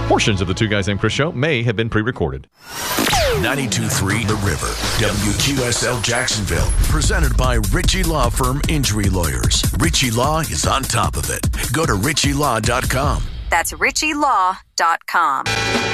Portions of the Two Guys Named Chris show may have been pre-recorded. 92.3 The River, WQSL Jacksonville. Presented by Ritchie Law Firm Injury Lawyers. Ritchie Law is on top of it. Go to ritchielaw.com. That's ritchielaw.com.